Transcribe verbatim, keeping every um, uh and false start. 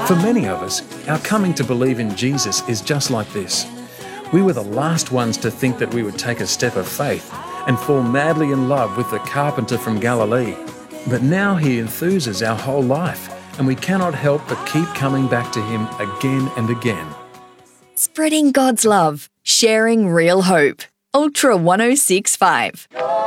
For many of us, our coming to believe in Jesus is just like this. We were the last ones to think that we would take a step of faith and fall madly in love with the carpenter from Galilee. But now he enthuses our whole life, and we cannot help but keep coming back to him again and again. Spreading God's love, sharing real hope. Ultra one oh six point five.